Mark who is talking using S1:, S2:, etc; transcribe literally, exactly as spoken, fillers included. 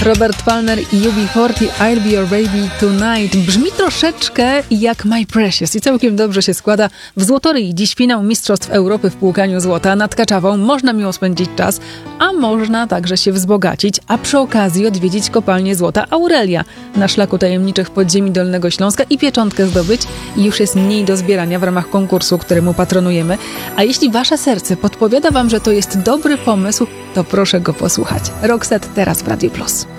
S1: Robert Palmer i U B czterdzieści, I'll Be Your Baby Tonight. Brzmi troszeczkę jak My Precious i całkiem dobrze się składa. W Złotoryi dziś finał Mistrzostw Europy w płukaniu złota. Nad Kaczawą można miło spędzić czas, a można także się wzbogacić, a przy okazji odwiedzić kopalnię złota Aurelia na szlaku tajemniczych podziemi Dolnego Śląska i pieczątkę zdobyć. I już jest mniej do zbierania w ramach konkursu, któremu patronujemy. A jeśli wasze serce podpowiada wam, że to jest dobry pomysł, to proszę go posłuchać. Roxette teraz w Radio Plus.